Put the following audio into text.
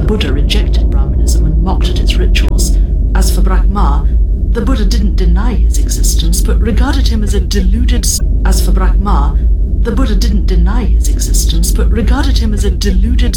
Buddha rejected Brahmanism and mocked at its rituals. As for Brahma, the Buddha didn't deny his existence, but regarded him as a deluded... As for Brahma, the Buddha didn't deny his existence, but regarded him as a deluded